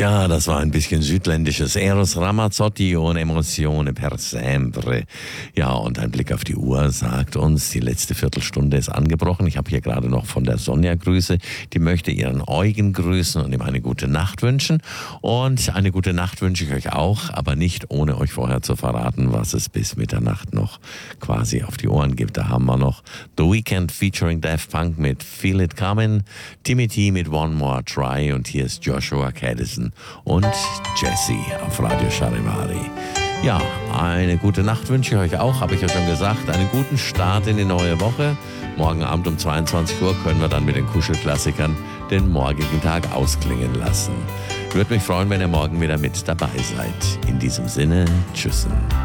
Tja, das war ein bisschen südländisches Eros Ramazzotti und Emozione per sempre. Ja, und ein Blick auf die Uhr sagt uns, die letzte Viertelstunde ist angebrochen. Ich habe hier gerade noch von der Sonja Grüße. Die möchte ihren Eugen grüßen und ihm eine gute Nacht wünschen. Und eine gute Nacht wünsche ich euch auch, aber nicht ohne euch vorher zu verraten, was es bis Mitternacht noch quasi auf die Ohren gibt. Da haben wir noch The Weeknd featuring Daft Punk mit Feel It Comin', Timmy T mit One More Try und hier ist Joshua Caddison und Jesse auf Radio Charivari. Ja, eine gute Nacht wünsche ich euch auch, habe ich ja schon gesagt. Einen guten Start in die neue Woche. Morgen Abend um 22 Uhr können wir dann mit den Kuschelklassikern den morgigen Tag ausklingen lassen. Würde mich freuen, wenn ihr morgen wieder mit dabei seid. In diesem Sinne, tschüssen.